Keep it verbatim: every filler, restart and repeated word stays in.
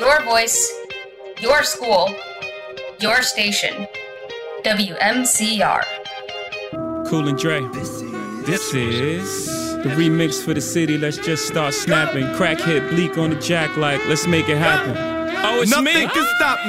Your voice, your school, your station. W M C R. Cool and Dre. This is the remix for the city. Let's just start snapping. Crack hit Bleak on the jack like, let's make it happen. Oh, it's Nothing me. can stop me.